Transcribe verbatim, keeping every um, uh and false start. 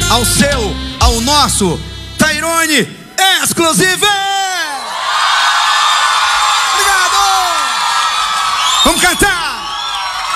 ao seu, ao nosso Tairone Exclusive. Obrigado! Vamos cantar!